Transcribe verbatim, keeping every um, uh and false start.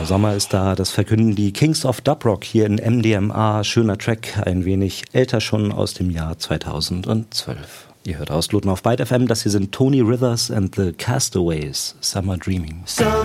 Der Sommer ist da, das verkünden die Kings of Dubrock hier in M D M A. Schöner Track, ein wenig älter schon, aus dem Jahr zweitausendzwölf. Ihr hört Ausloten auf Byte F M, das hier sind Tony Rivers and the Castaways, Summer Dreaming.